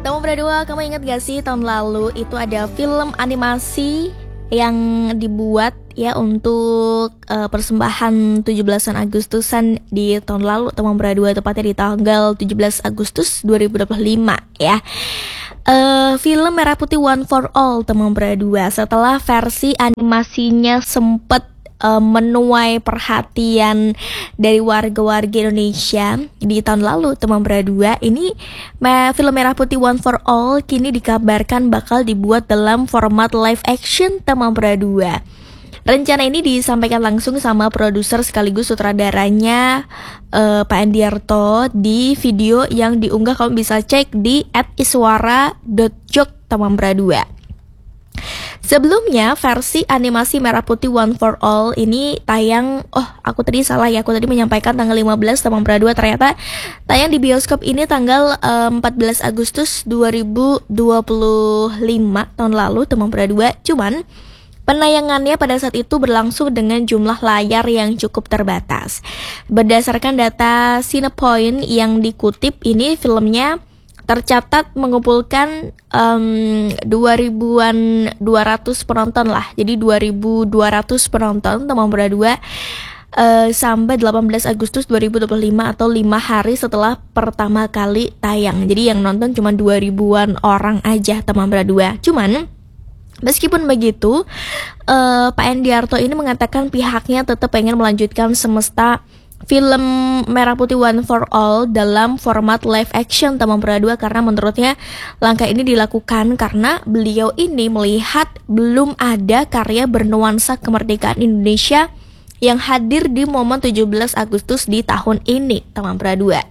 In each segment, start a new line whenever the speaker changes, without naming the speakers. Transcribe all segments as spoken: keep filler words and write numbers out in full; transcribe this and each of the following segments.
Tamu Berdua, kamu ingat gak sih tahun lalu itu ada film animasi yang dibuat ya untuk uh, persembahan tujuh belasan Agustusan di tahun lalu, Tamu Berdua, tepatnya di tanggal tujuh belas Agustus dua ribu dua puluh lima ya. Uh, film Merah Putih One for All, Tamu Berdua, setelah versi animasinya sempet uh, menuai perhatian dari warga-warga Indonesia di tahun lalu, Tamu Berdua, ini me- film Merah Putih One for All kini dikabarkan bakal dibuat dalam format live action, Tamu Berdua. Rencana ini disampaikan langsung sama produser sekaligus sutradaranya uh, Pak Endiarto di video yang diunggah. Kamu bisa cek di at iswara dot jok Tamu Berdua. Sebelumnya versi animasi Merah Putih One for All ini tayang, oh aku tadi salah ya, aku tadi menyampaikan tanggal lima belas, Tamu Berdua, ternyata tayang di bioskop ini tanggal uh, empat belas Agustus dua ribu dua puluh lima tahun lalu, Tamu Berdua. Cuman penayangannya pada saat itu berlangsung dengan jumlah layar yang cukup terbatas. Berdasarkan data Cinepoint yang dikutip, ini filmnya tercatat mengumpulkan um, dua ribuan dua ratus penonton lah. Jadi dua ribu dua ratus penonton, Tamu Berdua, uh, sampai delapan belas Agustus dua ribu dua puluh lima atau lima hari setelah pertama kali tayang. Jadi yang nonton cuma dua ribuan orang aja, Tamu Berdua. Cuman meskipun begitu, uh, Pak Endiarto ini mengatakan pihaknya tetap pengen melanjutkan semesta film Merah Putih One for All dalam format live action, Tamu Berdua, karena menurutnya langkah ini dilakukan karena beliau ini melihat belum ada karya bernuansa kemerdekaan Indonesia yang hadir di momen tujuh belas Agustus di tahun ini, Tamu Berdua.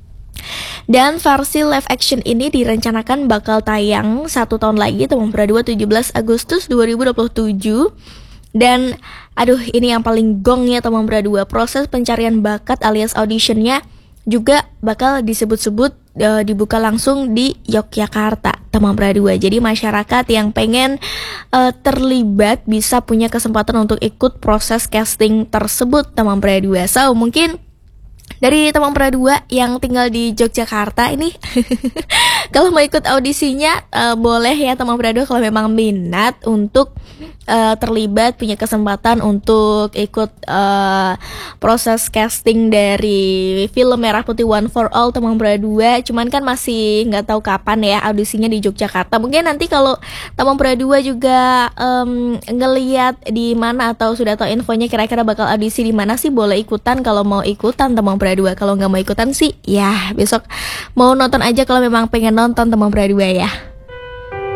Dan versi live action ini direncanakan bakal tayang satu tahun lagi, Tamu Berdua, tujuh belas Agustus dua ribu dua puluh tujuh. Dan aduh, ini yang paling gong ya, Tamu Berdua, proses pencarian bakat alias auditionnya juga bakal disebut-sebut e, dibuka langsung di Yogyakarta, Tamu Berdua. Jadi masyarakat yang pengen e, terlibat bisa punya kesempatan untuk ikut proses casting tersebut, Tamu Berdua. So mungkin dari Tamu Berdua yang tinggal di Yogyakarta ini kalau mau ikut audisinya uh, boleh ya, Tamu Berdua, kalau memang minat untuk uh, terlibat, punya kesempatan untuk ikut uh, proses casting dari film Merah Putih One for All, Tamu Berdua. Cuman kan masih nggak tahu kapan ya audisinya di Yogyakarta. Mungkin nanti kalau Tamu Berdua juga um, ngeliat di mana atau sudah tahu infonya kira-kira bakal audisi di mana sih, boleh ikutan kalau mau ikutan, Tamu Berdua. Kalau nggak mau ikutan sih ya besok mau nonton aja kalau memang pengen nonton, Tamu Berdua ya.